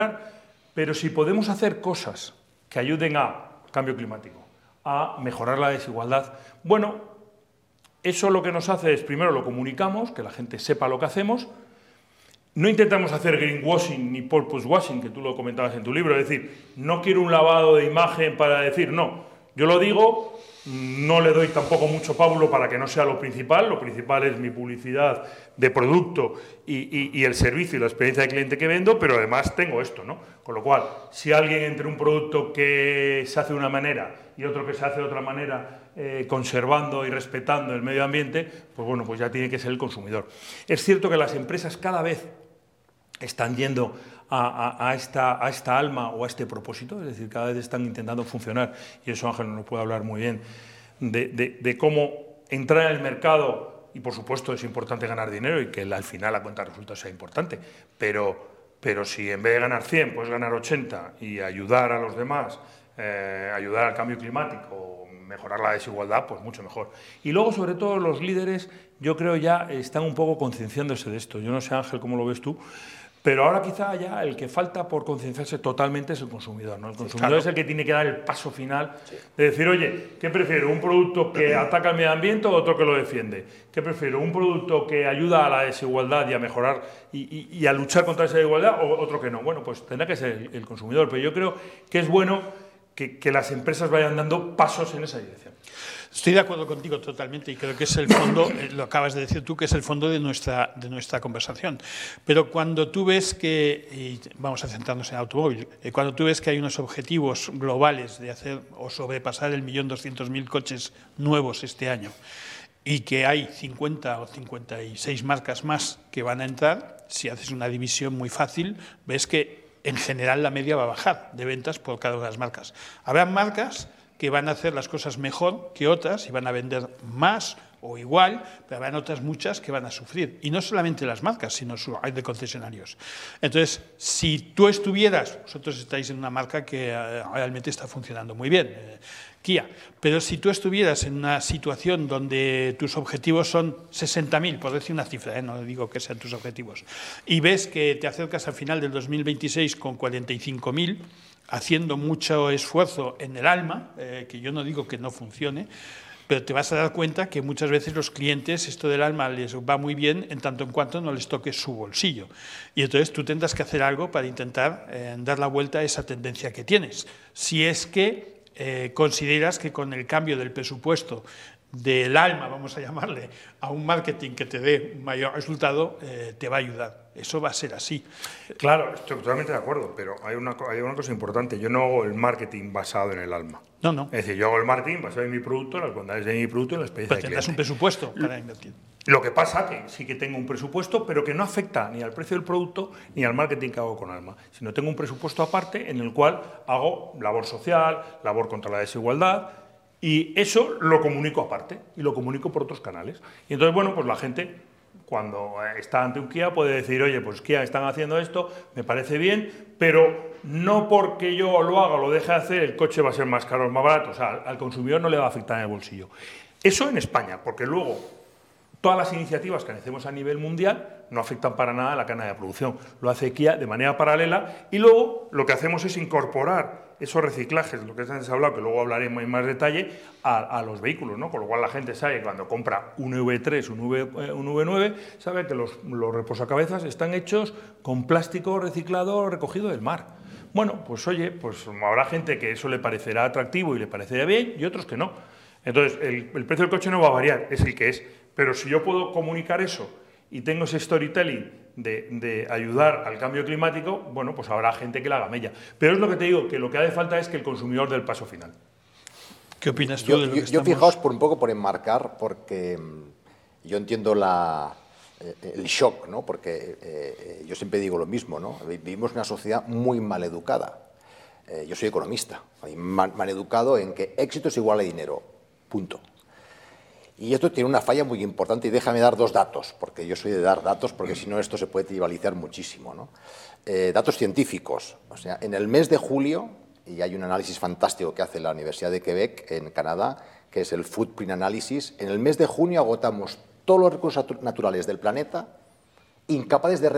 pero si podemos hacer cosas que ayuden a cambio climático, a mejorar la desigualdad, bueno, eso lo que nos hace es, primero, lo comunicamos, que la gente sepa lo que hacemos. No intentamos hacer greenwashing ni purpose washing, que tú lo comentabas en tu libro, es decir, no quiero un lavado de imagen para decir, no, yo lo digo, no le doy tampoco mucho pábulo para que no sea lo principal es mi publicidad de producto y el servicio y la experiencia de cliente que vendo, pero además tengo esto, ¿no? Con lo cual, si alguien entre un producto que se hace de una manera y otro que se hace de otra manera, conservando y respetando el medio ambiente, pues bueno, pues ya tiene que ser el consumidor. Es cierto que las empresas cada vez están yendo a esta alma o a este propósito, es decir, cada vez están intentando funcionar, y eso Ángel nos puede hablar muy bien, de cómo entrar en el mercado, y por supuesto es importante ganar dinero y que al final la cuenta de resultados sea importante, pero si en vez de ganar 100 puedes ganar 80 y ayudar a los demás, ayudar al cambio climático, mejorar la desigualdad, pues mucho mejor. Y luego, sobre todo, los líderes, yo creo ya están un poco concienciándose de esto. Yo no sé, Ángel, cómo lo ves tú, pero ahora quizá ya el que falta por concienciarse totalmente es el consumidor, ¿no? El consumidor es el que tiene que dar el paso final de decir, oye, ¿qué prefiero? ¿Un producto que ataca el medio ambiente o otro que lo defiende? ¿Qué prefiero? ¿Un producto que ayuda a la desigualdad y a mejorar y a luchar contra esa desigualdad o otro que no? Bueno, pues tendrá que ser el consumidor, pero yo creo que es bueno que las empresas vayan dando pasos en esa dirección. Estoy de acuerdo contigo totalmente y creo que es el fondo, lo acabas de decir tú, que es el fondo de nuestra conversación. Pero cuando tú ves que, y vamos a centrarnos en el automóvil, cuando tú ves que hay unos objetivos globales de hacer o sobrepasar el 1.200.000 coches nuevos este año y que hay 50 o 56 marcas más que van a entrar, si haces una división muy fácil, ves que en general la media va a bajar de ventas por cada una de las marcas. Habrá marcas que van a hacer las cosas mejor que otras y van a vender más o igual, pero habrán otras muchas que van a sufrir. Y no solamente las marcas, sino su red de concesionarios. Entonces, si tú estuvieras, vosotros estáis en una marca que realmente está funcionando muy bien, Kia, pero si tú estuvieras en una situación donde tus objetivos son 60.000, por decir una cifra, no digo que sean tus objetivos, y ves que te acercas al final del 2026 con 45.000, haciendo mucho esfuerzo en el alma, que yo no digo que no funcione, pero te vas a dar cuenta que muchas veces los clientes esto del alma les va muy bien en tanto en cuanto no les toque su bolsillo. Y entonces tú tendrás que hacer algo para intentar dar la vuelta a esa tendencia que tienes. Si es que consideras que con el cambio del presupuesto del alma, vamos a llamarle, a un marketing que te dé un mayor resultado, te va a ayudar. Eso va a ser así. Claro, estoy totalmente de acuerdo, pero hay una cosa importante. Yo no hago el marketing basado en el alma. No, no. Es decir, yo hago el marketing basado en mi producto, en las bondades de mi producto y en la experiencia del cliente. Pero tendrás un presupuesto para invertir. Lo que pasa que sí que tengo un presupuesto, pero que no afecta ni al precio del producto ni al marketing que hago con alma, sino tengo un presupuesto aparte en el cual hago labor social, labor contra la desigualdad, y eso lo comunico aparte y lo comunico por otros canales. Y entonces, bueno, pues la gente, cuando está ante un Kia, puede decir, oye, pues Kia están haciendo esto, me parece bien, pero no porque yo lo haga o lo deje de hacer, el coche va a ser más caro o más barato. O sea, al consumidor no le va a afectar en el bolsillo. Eso en España, porque luego todas las iniciativas que hacemos a nivel mundial no afectan para nada a la cadena de producción. Lo hace Kia de manera paralela y luego lo que hacemos es incorporar esos reciclajes, lo que antes he hablado, que luego hablaremos en más detalle, a los vehículos, ¿no? Con lo cual la gente sabe que cuando compra un V3, un V9, sabe que los reposacabezas están hechos con plástico reciclado recogido del mar. Bueno, pues oye, pues habrá gente que eso le parecerá atractivo y le parecerá bien y otros que no. Entonces, el precio del coche no va a variar, es el que es. Pero si yo puedo comunicar eso y tengo ese storytelling de ayudar al cambio climático, bueno, pues habrá gente que la haga mella. Pero es lo que te digo, que lo que hace falta es que el consumidor dé el paso final. ¿Qué opinas tú de lo que estamos...? Yo fijaos un poco por enmarcar, porque yo entiendo el shock, ¿no? Porque yo siempre digo lo mismo, ¿no? Vivimos una sociedad muy mal educada. Yo soy economista, mal educado en que éxito es igual a dinero, punto. Y esto tiene una falla muy importante y déjame dar dos datos, porque yo soy de dar datos, porque si no esto se puede tribalizar muchísimo, ¿no? Datos científicos, o sea, en el mes de julio, y hay un análisis fantástico que hace la Universidad de Quebec en Canadá, que es el Footprint Analysis, en el mes de junio agotamos todos los recursos naturales del planeta, incapaces de